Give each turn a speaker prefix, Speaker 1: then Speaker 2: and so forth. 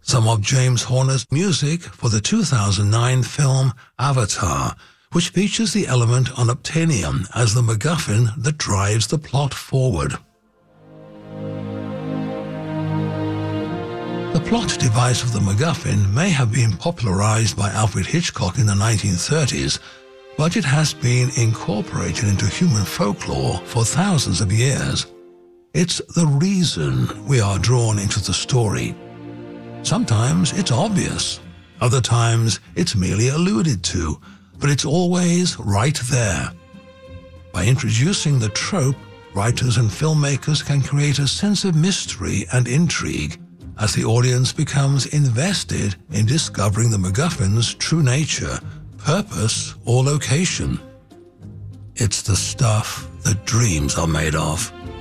Speaker 1: some of James Horner's music for the 2009 film Avatar, which features the element unobtainium as the MacGuffin that drives the plot forward. The plot device of the MacGuffin may have been popularized by Alfred Hitchcock in the 1930s, but it has been incorporated into human folklore for thousands of years. It's the reason we are drawn into the story. Sometimes it's obvious, other times it's merely alluded to, but it's always right there. By introducing the trope, writers and filmmakers can create a sense of mystery and intrigue as the audience becomes invested in discovering the MacGuffin's true nature, purpose, or location. It's the stuff that dreams are made of.